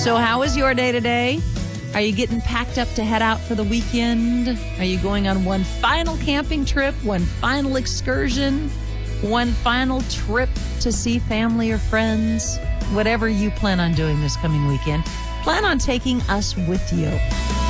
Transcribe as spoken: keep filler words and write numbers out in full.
So how was your day today? Are you getting packed up to head out for the weekend? Are you going on one final camping trip, one final excursion, one final trip to see family or friends? Whatever you plan on doing this coming weekend, plan on taking us with you.